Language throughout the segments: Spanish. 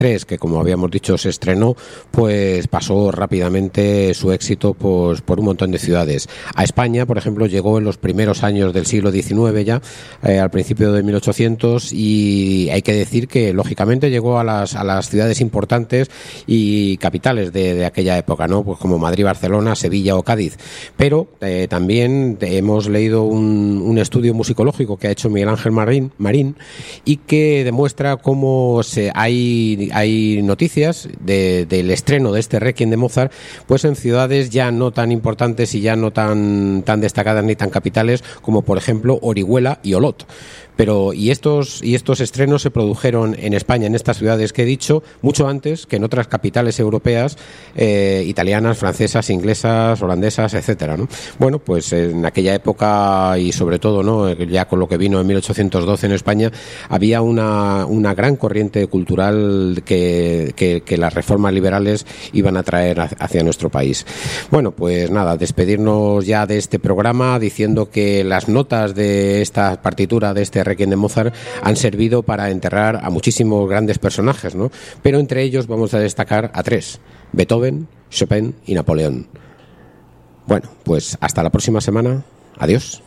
que como habíamos dicho se estrenó, pues pasó rápidamente su éxito pues, por un montón de ciudades. A España, por ejemplo, llegó en los primeros años del siglo XIX ya, al principio de 1800, y hay que decir que lógicamente llegó a las ciudades importantes y capitales de aquella época, ¿no? Pues como Madrid, Barcelona, Sevilla o Cádiz. Pero también hemos leído un estudio musicológico que ha hecho Miguel Ángel Marín y que demuestra cómo hay noticias del estreno de este Requiem de Mozart pues en ciudades ya no tan importantes y ya no tan destacadas ni tan capitales como por ejemplo Orihuela y Olot. Pero y estos estrenos se produjeron en España, en estas ciudades que he dicho, mucho antes que en otras capitales europeas, italianas, francesas, inglesas, holandesas, etcétera, ¿no? Bueno, pues en aquella época y sobre todo, ¿no?, ya con lo que vino en 1812 en España, había una gran corriente cultural que las reformas liberales iban a traer hacia nuestro país. Bueno, pues nada, despedirnos ya de este programa diciendo que las notas de esta partitura, de este Requiem de Mozart, han servido para enterrar a muchísimos grandes personajes, ¿no? Pero entre ellos vamos a destacar a 3: Beethoven, Chopin y Napoleón. Bueno, pues hasta la próxima semana. Adiós.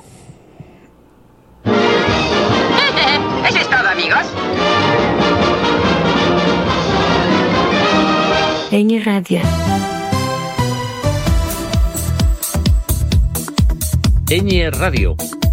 ¿Eso es todo, amigos? Ñ Radio. Ñ Radio.